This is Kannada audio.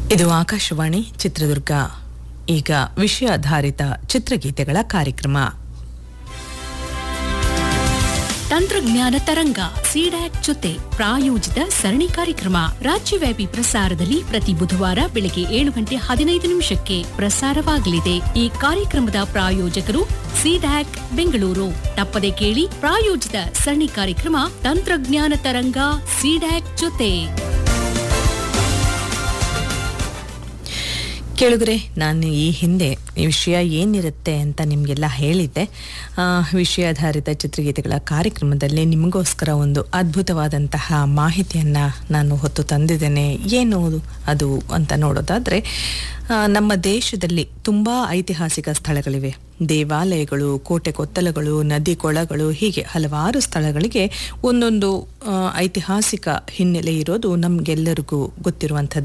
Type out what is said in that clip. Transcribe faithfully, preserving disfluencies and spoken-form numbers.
ಇದು ಆಕಾಶವಾಣಿ ಚಿತ್ರದುರ್ಗ. ಈಗ ವಿಷಯಾಧಾರಿತ ಚಿತ್ರಗೀತೆಗಳ ಕಾರ್ಯಕ್ರಮ. ತಂತ್ರಜ್ಞಾನ ತರಂಗ ಸಿಡ್ಯಾಕ್ ಜೊತೆ ಪ್ರಾಯೋಜಿತ ಸರಣಿ ಕಾರ್ಯಕ್ರಮ ರಾಜ್ಯವ್ಯಾಪಿ ಪ್ರಸಾರದಲ್ಲಿ ಪ್ರತಿ ಬುಧವಾರ ಬೆಳಗ್ಗೆ ಏಳು ಗಂಟೆ ಹದಿನೈದು ನಿಮಿಷಕ್ಕೆ ಪ್ರಸಾರವಾಗಲಿದೆ. ಈ ಕಾರ್ಯಕ್ರಮದ ಪ್ರಾಯೋಜಕರು ಸಿಡ್ಯಾಕ್ ಬೆಂಗಳೂರು. ತಪ್ಪದೆ ಕೇಳಿ ಪ್ರಾಯೋಜಿತ ಸರಣಿ ಕಾರ್ಯಕ್ರಮ ತಂತ್ರಜ್ಞಾನ ತರಂಗ ಸಿಡ್ಯಾಕ್ ಜೊತೆ. ಕೇಳುಗರೆ, ನಾನು ಈ ಹಿಂದೆ ಈ ವಿಷಯ ಏನಿರುತ್ತೆ ಅಂತ ನಿಮಗೆಲ್ಲ ಹೇಳಿದ್ದೆ. ವಿಷಯಾಧಾರಿತ ಚಿತ್ರಗೀತೆಗಳ ಕಾರ್ಯಕ್ರಮದಲ್ಲಿ ನಿಮಗೋಸ್ಕರ ಒಂದು ಅದ್ಭುತವಾದಂತಹ ಮಾಹಿತಿಯನ್ನು ನಾನು ಹೊತ್ತು ತಂದಿದ್ದೇನೆ. ಏನು ಅದು ಅಂತ ನೋಡೋದಾದರೆ, ನಮ್ಮ ದೇಶದಲ್ಲಿ ತುಂಬ ಐತಿಹಾಸಿಕ ಸ್ಥಳಗಳಿವೆ. ದೇವಾಲಯಗಳು, ಕೋಟೆ ಕೊತ್ತಲಗಳು, ನದಿ ಕೊಳಗಳು, ಹೀಗೆ ಹಲವಾರು ಸ್ಥಳಗಳಿಗೆ ಒಂದೊಂದು ಐತಿಹಾಸಿಕ ಹಿನ್ನೆಲೆ ಇರೋದು ನಮಗೆಲ್ಲರಿಗೂ ಗೊತ್ತಿರುವಂಥದ್ದು.